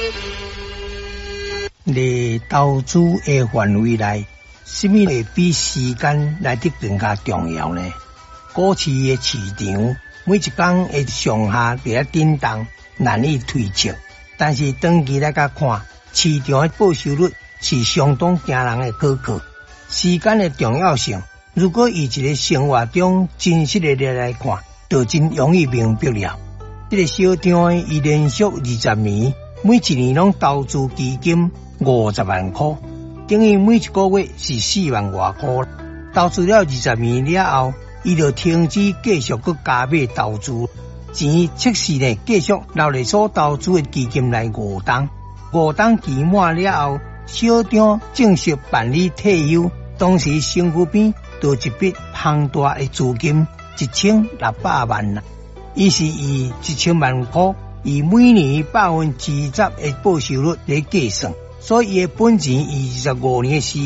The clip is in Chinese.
在投资的范围内，什么会比时间来得更加重要呢？股市的市场每一天会上下在震动，难以推测。但是长期来看，市场的报酬率是相当惊人的可靠。时间的重要性，如果以一个生活中真实的来看，就真容易明白了。这个小张伊连续20年，每一年拢投资基金50万块，等于每一个月是4万多块。投资了20年了后，伊就停止继续去加码投资，钱测试呢继续留在所投资的基金内5档。5档期满了后，小张正式办理退休，当时身躯边就一笔庞大的资金1600万啦。伊是以1000万块，以每年10%的报酬率来计算，所以伊的本钱以25年的时